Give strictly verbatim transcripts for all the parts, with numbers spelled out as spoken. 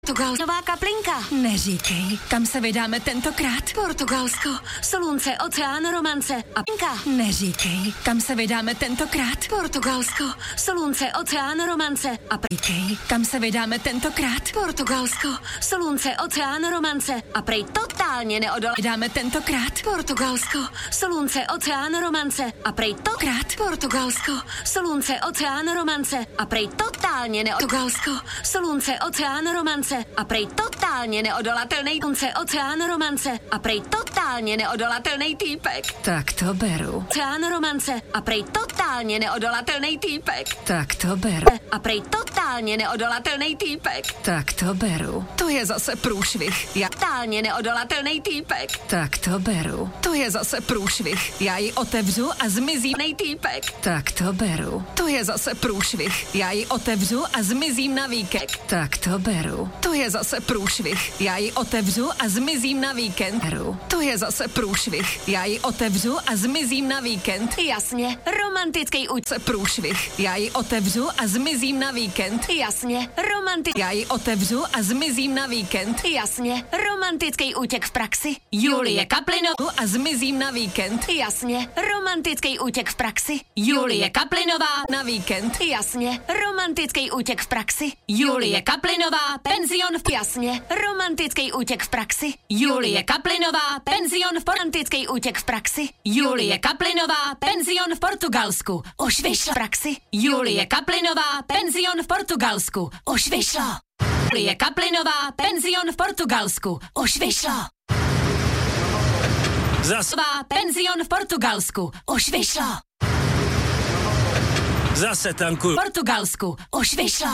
Portugal. Nová kaplinka. Neříkej, kam se vydáme tentokrát? Portugalsko. Slunce, oceán, romance a pinka. Neříkej, kam se vydáme tentokrát? Portugalsko. Slunce, oceán, romance a Říkej, kam se vydáme tentokrát? Portugalsko. Slunce, oceán, romance a prej totálně neodolá. Vydáme tentokrát? Portugalsko. Slunce, oceán, romance a prej tokrát. Portugalsko. Slunce, oceán, romance a prej totálně neodolá. Portugalsko. Slunce, oceán, romance a prej totálně neodolatelný. Slunce, oceán, romance a prej totálně neodolatelný týpek. Tak to beru. Oceán, romance a prej totálně neodolatelný týpek. Tak to beru. A prej totálně neodolatelný týpek. Tak to beru. To je zase průšvih. Já... Totálně neodolatelný týpek. Tak to beru. To je zase průšvih. Já ji otevřu a zmizí. Nej týpek. Tak to beru. To je zase průšvih. Já ji otevřu a zmizím na víkend. Tak to beru. To je zase průšvih. Já ji otevřu a zmizím na víkend. Beru. To je zase průšvih. Já ji otevřu a zmizím na víkend. Jasně, romantický účet. Průšvih. Já ji otevřu a zmizím na víkend. Jasně, romantický. Já ji otevřu a zmizím na víkend. Jasně, romantický útěk v praxi. Julie Kaplinová a zmizím na víkend. Jasně, romantický útěk v praxi. Julie Kaplinová na víkend. Jasně, romantický útěk v praxi. Julie Kaplinová, penzion v Jasně, romantický útěk v praxi. Julie Kaplinová, penzion v romantický útěk v praxi. Julie Kaplinová, penzion v Portugalsku. Už vyšla v praxi. Julie Kaplinová, penzion v Portugalsku. Už vyšlo. Julie Kaplinová, penzion v Portugalsku. Už vyšlo. Zas. Penzion v Portugalsku. Už vyšlo. Zase tankuju. Portugalsku. Už vyšlo.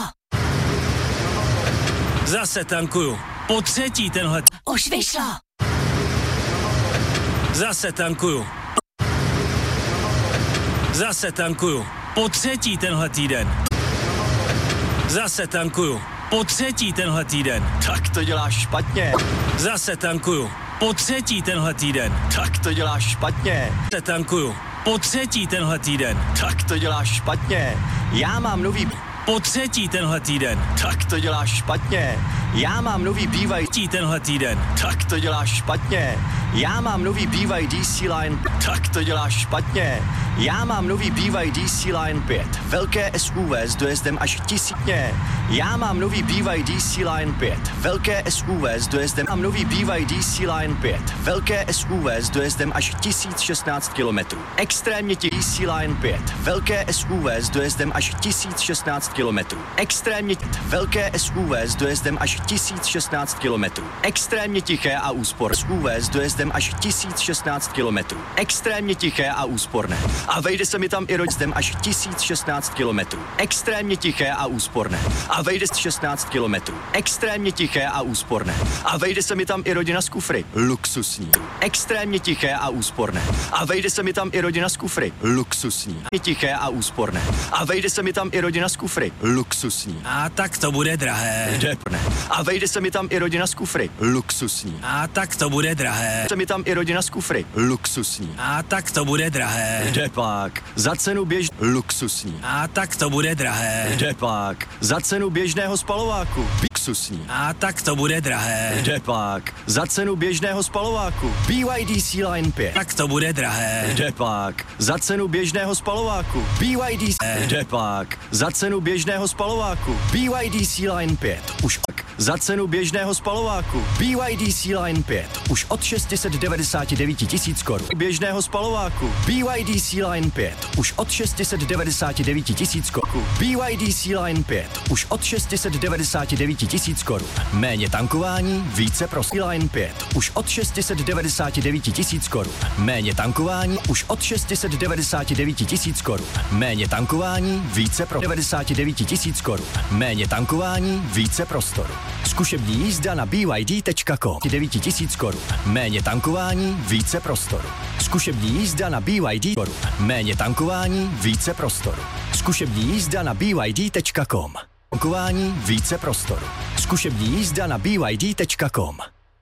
Zase tankuju. Po třetí tenhle. Už vyšlo. Zase tankuju. Zase tankuju. Po třetí tenhle týden. Zase tankuju. Po třetí tenhle týden. Tak to děláš špatně. Zase tankuju. Po třetí tenhle týden. Tak to děláš špatně. Zase tankuju. Po třetí tenhle týden. Tak to děláš špatně. Já mám nový... Po třetí tenhle týden. Tak to děláš špatně. Já mám nový B Y D... tenhle týden. Tak to děláš špatně. Já mám nový B Y D C Line... Tak to děláš špatně. Já mám nový B Y D C Line pět. Velké S U V s dojezdem až tisícně. Já mám nový B Y D C Line pět. Velké S U V s dojezdem... Mám nový B Y D C Line pět. Velké S U V s dojezdem až tisíc šestnáct kilometrů. Extrémně ti D C Line pět. Velké S U V s dojezdem až tisíc šestnáct kilometrů. Extrémně t- velké S U V s dojezdem až tisíc šestnáct kilometrů. Extrémně tiché a úspor S U V s dojezdem až tisíc šestnáct kilometrů. Extrémně tiché a úsporné. A vejde se mi tam i rozdem až tisíc šestnáct kilometrů. Extrémně tiché a úsporné. A vejde se šestnáct kilometrů. Extrémně tiché a úsporné. A vejde se mi tam i rodina z kufry. Luxusní. Extrémně tiché a úsporné. A vejde se mi tam i rodina z kufry. Luxusní. Tiché a úsporné. A vejde se mi tam i rodina z kufry. Luxusní. A tak to bude drahé. Depne. A vejde se mi tam i rodina z kufry. Luxusní. A tak to bude drahé. Se mi tam i rodina z kufry. Luxusní. A tak to bude drahé. Depák. Za cenu běž... Luxusní. A tak to bude drahé. Depák. Za cenu běžného spalováku. Luxusní. A tak to bude drahé. Depák. Za cenu běžného spalováku. B Y D C Line pět. Tak to bude drahé. Depák. Za cenu běžného spalováku. B Y D C... Depák. Za cenu běžného spalováku. B Y D C Line pět. Už tak. Za cenu běžného spalováku. B Y D C Line pět. Už od šest set devadesát devět tisíc korun. Běžného spalováku. B Y D C Line pět. Už od šest set devadesát devět tisíc korun. B Y D C Line pět. Už od šest set devadesát devět tisíc korun. Méně tankování, více pro Line pět. Už od šest set devadesát devět tisíc korun. Méně tankování, už od šest set devadesát devět tisíc korun. Méně tankování, více pro devadesát devět tisíc korun. Méně tankování, více prostoru. Zkušební jízda na B Y D tečka com. devět tisíc korun. Méně tankování, více prostoru. Zkušební jízda na B Y D korun. Méně tankování, více prostoru. Zkušební jízda na B Y D tečka com. Tankování, více prostoru. Zkušební jízda na B Y D tečka com.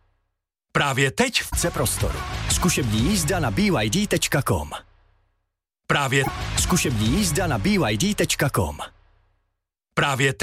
Právě teď Více prostoru. Zkušební jízda na B Y D tečka com. Právě Zkušební jízda na B Y D tečka com. Právě teď